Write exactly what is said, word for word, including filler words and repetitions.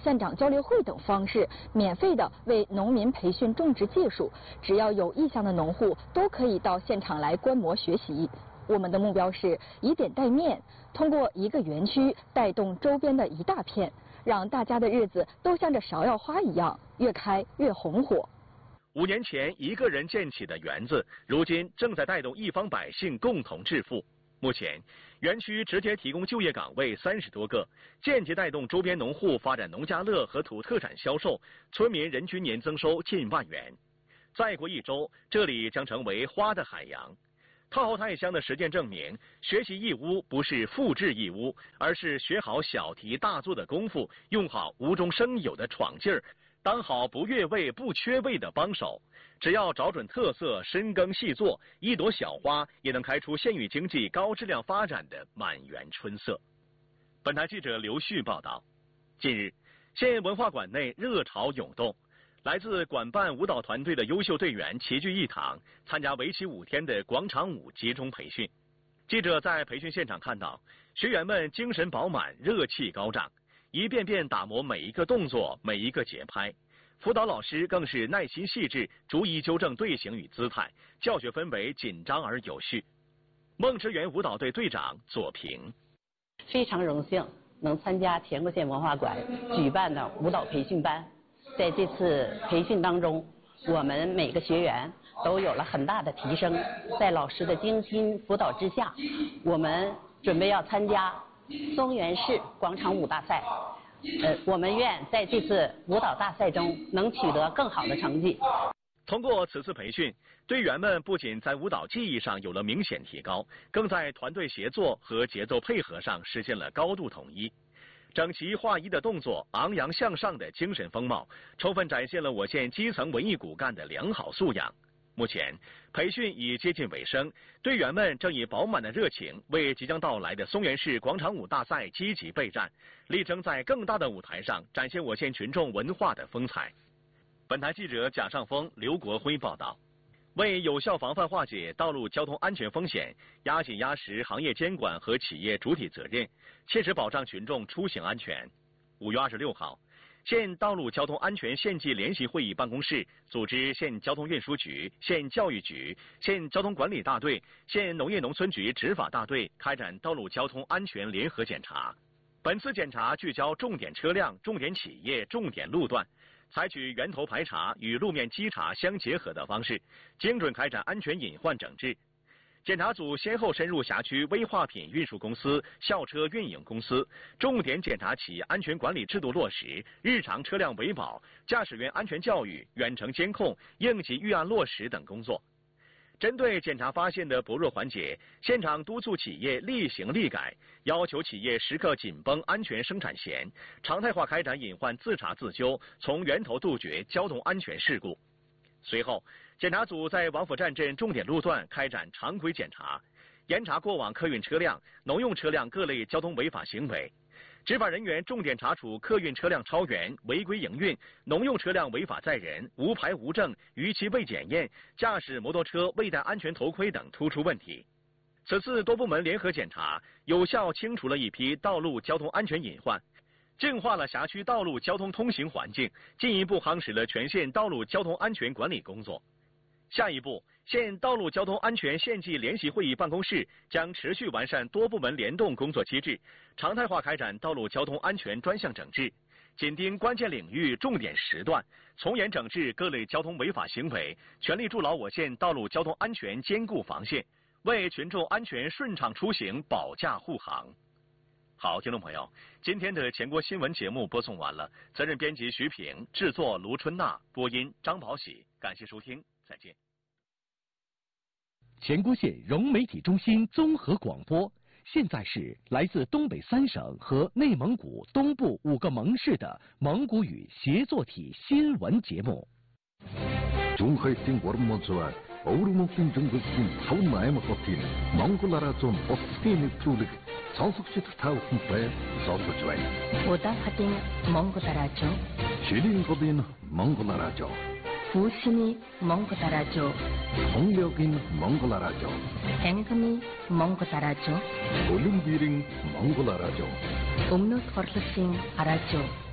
县长交流会等方式，免费的为农民培训种植技术。只要有意向的农户都可以到现场来观摩学习。我们的目标是以点带面，通过一个园区带动周边的一大片，让大家的日子都像这芍药花一样，越开越红火。 五年前一个人建起的园子，如今正在带动一方百姓共同致富。目前，园区直接提供就业岗位三十多个，间接带动周边农户发展农家乐和土特产销售，村民人均年增收近万元。再过一周，这里将成为花的海洋。套后太乡的实践证明，学习义乌不是复制义乌，而是学好小题大做的功夫，用好无中生有的闯劲儿，当好不越位不缺位的帮手。只要找准特色，深耕细作，一朵小花也能开出县域经济高质量发展的满园春色。本台记者刘旭报道。近日，县文化馆内热潮涌动。来自管办舞蹈团队的优秀队员齐聚一堂，参加为期五天的广场舞集中培训。记者在培训现场看到，学员们精神饱满，热气高涨，一遍遍打磨每一个动作，每一个节拍。辅导老师更是耐心细致，逐一纠正队形与姿态，教学氛围紧张而有序。梦之园舞蹈队队长左平， 非常荣幸能参加田国县文化馆举办的舞蹈培训班。在这次培训当中，我们每个学员都有了很大的提升。在老师的精心辅导之下，我们准备要参加松原市广场舞大赛。呃，我们愿在这次舞蹈大赛中能取得更好的成绩。 通过此次培训，队员们不仅在舞蹈技艺上有了明显提高，更在团队协作和节奏配合上实现了高度统一。整齐划一的动作，昂扬向上的精神风貌，充分展现了我县基层文艺骨干的良好素养。目前，培训已接近尾声，队员们正以饱满的热情为即将到来的松原市广场舞大赛积极备战，力争在更大的舞台上展现我县群众文化的风采。本台记者贾尚峰、刘国辉报道。为有效防范化解道路交通安全风险，压紧压实行业监管和企业主体责任，切实保障群众出行安全。五月二十六号，县道路交通安全县级联席会议办公室组织县交通运输局、县教育局、县交通管理大队、县农业农村局执法大队开展道路交通安全联合检查。本次检查聚焦重点车辆、重点企业、重点路段，采取源头排查与路面稽查相结合的方式，精准开展安全隐患整治。检查组先后深入辖区危化品运输公司、校车运营公司，重点检查企业安全管理制度落实、日常车辆维保、驾驶员安全教育、远程监控、应急预案落实等工作。针对检查发现的薄弱环节，现场督促企业立行立改，要求企业时刻紧绷安全生产线，常态化开展隐患自查自纠，从源头杜绝交通安全事故。随后，检查组在王府站镇重点路段开展常规检查，严查过往客运车辆、农用车辆各类交通违法行为。执法人员重点查处客运车辆超员、违规营运、农用车辆违法载人、无牌无证、逾期未检验、驾驶摩托车未戴安全头盔等突出问题。此次多部门联合检查，有效清除了一批道路交通安全隐患，净化了辖区道路交通通行环境，进一步夯实了全县道路交通安全管理工作。下一步，县道路交通安全县级联席会议办公室将持续完善多部门联动工作机制，常态化开展道路交通安全专项整治，紧盯关键领域重点时段，从严整治各类交通违法行为，全力筑牢我县道路交通安全坚固防线，为群众安全顺畅出行保驾护航。好，听众朋友，今天的全国新闻节目播送完了，责任编辑徐平，制作卢春娜，播音张宝喜，感谢收听，再见。 前郭县融媒体中心综合广播，现在是来自东北三省和内蒙古东部五个盟市的蒙古语协作体新闻节目。 중하이팅 워르모즈와 어우르몽팅 중국인 타운 마이마코틴 몽골라라존 오스틴 툴릭 선숙시트 타우쿤페 서포트웨이 오다파팅 몽골라라조 시린고빈 몽골라라조 부신이 몽골라라조 홍력인 몽골라라조 앵금이 몽골라라조 올림비링 몽골라라조 음누 토르싱 아라조